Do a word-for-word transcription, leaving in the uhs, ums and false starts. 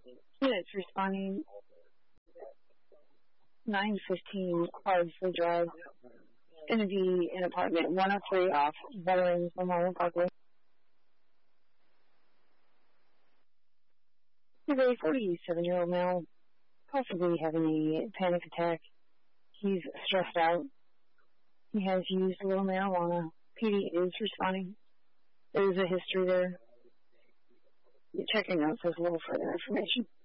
Units responding nine fifteen Hardsford Drive. Going to be in apartment one oh three off Veterans Memorial Parkway. He's a forty-seven-year-old male, possibly having a panic attack. He's stressed out. He has used a little marijuana. P D is responding. There is a history there. Check your notes. There's a little further information.